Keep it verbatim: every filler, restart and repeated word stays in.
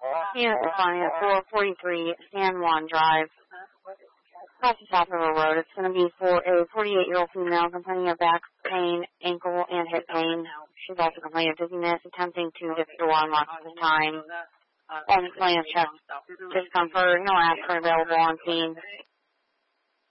Unit responding at four forty-three San Juan Drive, across the South River Road. It's going to be for a forty-eight-year-old female complaining of back pain, ankle, and hip pain. She's also complaining of dizziness, attempting to lift the door unlocked at the time. And complaining of chest discomfort. No aspirin available on scene.